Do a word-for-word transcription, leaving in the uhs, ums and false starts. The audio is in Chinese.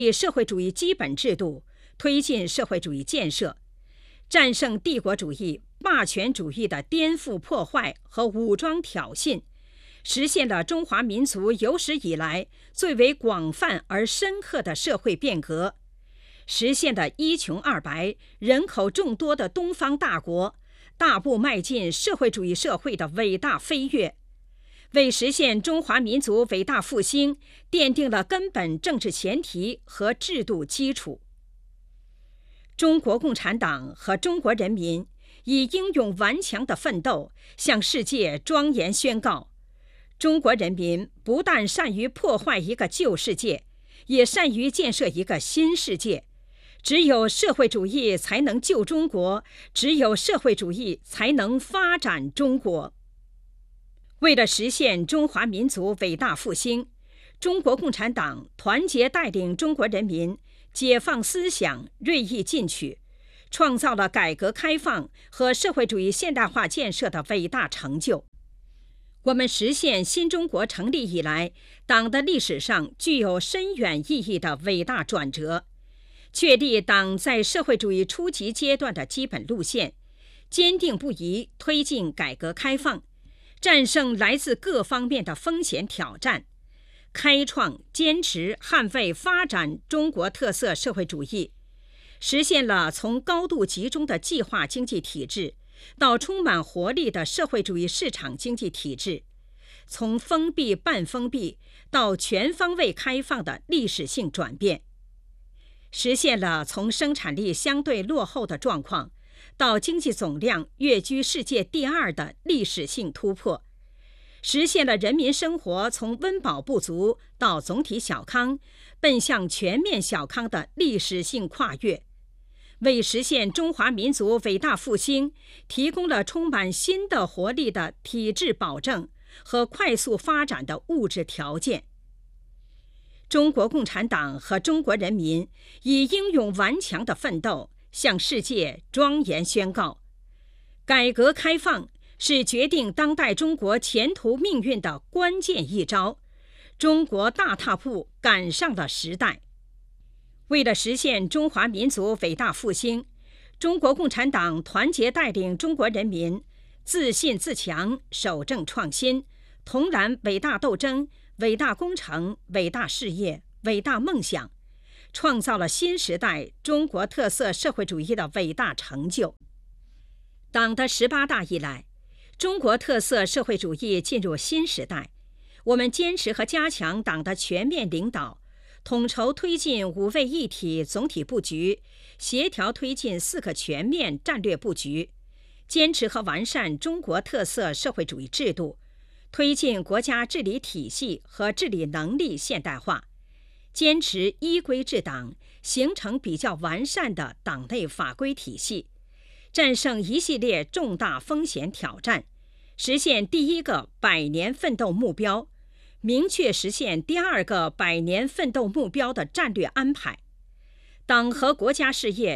以社会主义基本制度，推进社会主义建设，战胜帝国主义、霸权主义的颠覆破坏和武装挑衅，实现了中华民族有史以来最为广泛而深刻的社会变革，实现了一穷二白、人口众多的东方大国大步迈进社会主义社会的伟大飞跃，为实现中华民族伟大复兴奠定了根本政治前提和制度基础。中国共产党和中国人民以英勇顽强的奋斗向世界庄严宣告：中国人民不但善于破坏一个旧世界，也善于建设一个新世界。只有社会主义才能救中国，只有社会主义才能发展中国。为了实现中华民族伟大复兴，中国共产党团结带领中国人民解放思想，锐意进取，创造了改革开放和社会主义现代化建设的伟大成就。我们实现新中国成立以来党的历史上具有深远意义的伟大转折，确立党在社会主义初级阶段的基本路线，坚定不移推进改革开放，战胜来自各方面的风险挑战，开创、坚持、捍卫、发展中国特色社会主义，实现了从高度集中的计划经济体制到充满活力的社会主义市场经济体制，从封闭半封闭到全方位开放的历史性转变，实现了从生产力相对落后的状况到经济总量跃居世界第二的历史性突破，实现了人民生活从温饱不足到总体小康奔向全面小康的历史性跨越，为实现中华民族伟大复兴提供了充满新的活力的体制保证和快速发展的物质条件。中国共产党和中国人民以英勇顽强的奋斗向世界庄严宣告：改革开放是决定当代中国前途命运的关键一招，中国大踏步赶上了时代。为了实现中华民族伟大复兴，中国共产党团结带领中国人民自信自强，守正创新，同燃伟大斗争、伟大工程、伟大事业、伟大梦想，创造了新时代中国特色社会主义的伟大成就。党的十八大以来，中国特色社会主义进入新时代，我们坚持和加强党的全面领导，统筹推进五位一体总体布局，协调推进四个全面战略布局，坚持和完善中国特色社会主义制度，推进国家治理体系和治理能力现代化，坚持依规治党，形成比较完善的党内法规体系，战胜一系列重大风险挑战，实现第一个百年奋斗目标，明确实现第二个百年奋斗目标的战略安排。党和国家事业